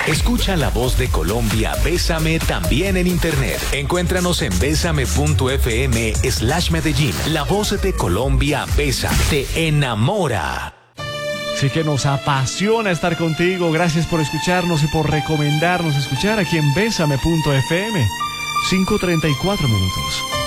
Escucha la voz de Colombia, Bésame, también en internet. Encuéntranos en besame.fm/Medellín. La voz de Colombia, Bésame, te enamora. Sí que nos apasiona estar contigo. Gracias por escucharnos y por recomendarnos escuchar aquí en besame.fm. 5:34 minutos.